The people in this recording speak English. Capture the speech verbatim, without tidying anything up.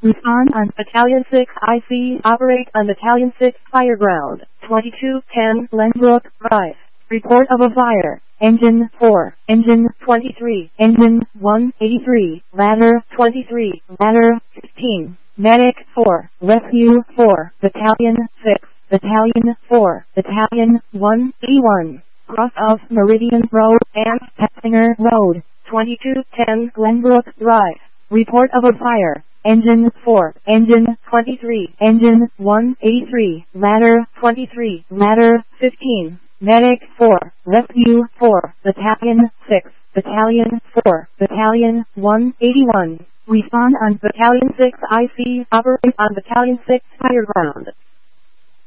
Respond on Battalion six I C. Operate on Battalion six Fireground. twenty-two ten Glenbrook Drive. Report of a fire. Engine four, Engine twenty-three, Engine one eighty-three, Ladder twenty-three, Ladder fifteen, Medic four, Rescue four, Battalion six, Battalion four, Battalion one eighty-one. Cross of Meridian Road and Pettinger Road. twenty-two ten Glenbrook Drive. Report of a fire. Engine four, Engine twenty-three, Engine one eighty-three, Ladder twenty-three, Ladder fifteen, Medic four, Rescue four, Battalion six, Battalion four, Battalion one eighty-one. Respond on Battalion six I C. Operate on Battalion six Fireground.